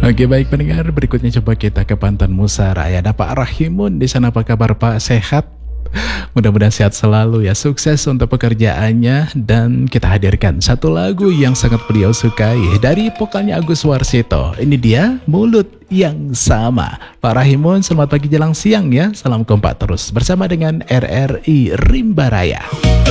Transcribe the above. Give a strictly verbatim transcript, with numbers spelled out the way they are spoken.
Oke baik pendengar, berikutnya coba kita ke Pantan Musara. Ya, ada Pak Rahimun di sana. Apa kabar Pak? Sehat? Mudah-mudahan sehat selalu ya. Sukses untuk pekerjaannya. Dan kita hadirkan satu lagu yang sangat beliau sukai dari vokalnya Agus Warsito. Ini dia, Mulut Yang Sama. Pak Rahimun, selamat pagi jelang siang ya. Salam kompak terus bersama dengan R R I Rimba Raya.